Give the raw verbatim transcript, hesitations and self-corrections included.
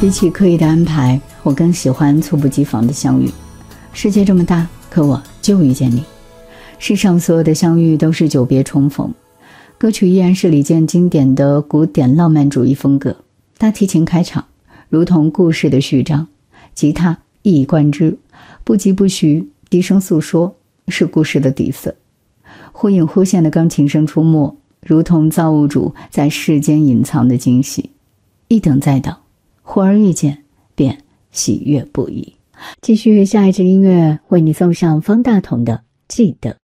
比起刻意的安排，我更喜欢猝不及防的相遇。世界这么大，可我就遇见你。世上所有的相遇都是久别重逢。歌曲依然是李健经典的古典浪漫主义风格，大提琴开场，如同故事的序章，吉他一以贯之，不疾不徐，低声诉说，是故事的底色。忽隐忽现的钢琴声出没，如同造物主在世间隐藏的惊喜。一等再等，忽而遇见，便喜悦不已。继续下一支音乐，为你送上方大同的《记得》。